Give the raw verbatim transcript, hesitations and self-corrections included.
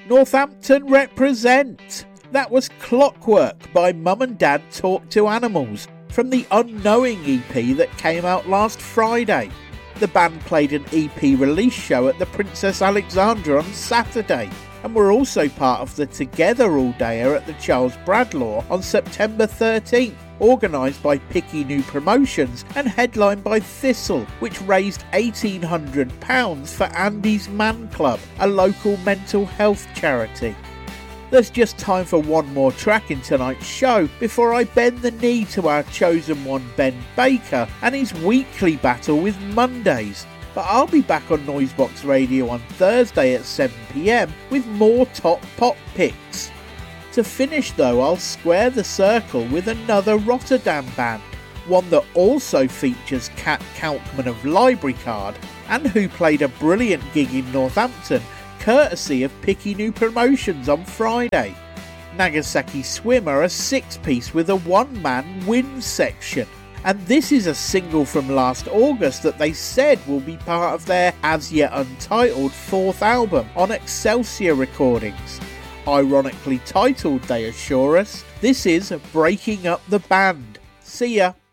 Northampton represent! That was Clockwork by Mum and Dad Talk to Animals from the Unknowing E P that came out last Friday. The band played an E P release show at the Princess Alexandra on Saturday and were also part of the Together All Dayer at the Charles Bradlaugh on September thirteenth, organised by Picky New Promotions and headlined by Thistle, which raised eighteen hundred pounds for Andy's Man Club, a local mental health charity. There's just time for one more track in tonight's show before I bend the knee to our chosen one Ben Baker and his weekly battle with Mondays. But I'll be back on Noisebox Radio on Thursday at seven p m with more top pop picks. To finish though, I'll square the circle with another Rotterdam band, one that also features Kat Kaufman of Library Card and who played a brilliant gig in Northampton courtesy of Picky New Promotions on Friday. Nagasaki Swim are a six-piece with a one-man wind section, and this is a single from last August that they said will be part of their as yet untitled fourth album on Excelsior Recordings. Ironically titled, they assure us. This is Breaking Up the Band. See ya!